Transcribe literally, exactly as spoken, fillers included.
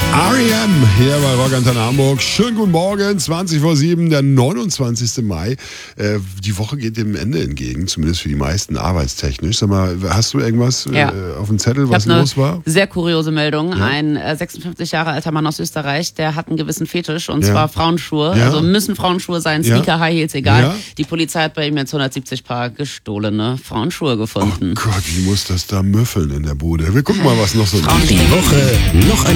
R E M hier bei Rock Antenne Hamburg. Schönen guten Morgen, zwanzig vor sieben, der neunundzwanzigsten Mai. Äh, die Woche geht dem Ende entgegen, zumindest für die meisten arbeitstechnisch. Sag mal, hast du irgendwas ja. äh, auf dem Zettel, was ich los war? Sehr kuriose Meldung. Ja? Ein äh, sechsundfünfzig Jahre alter Mann aus Österreich, der hat einen gewissen Fetisch und ja. zwar Frauenschuhe. Ja? Also müssen Frauenschuhe sein, Sneaker, ja? High Heels, egal. Ja? Die Polizei hat bei ihm jetzt hundertsiebzig Paar gestohlene Frauenschuhe gefunden. Oh Gott, wie muss das da müffeln in der Bude? Wir gucken mal, was noch so Die Woche noch ein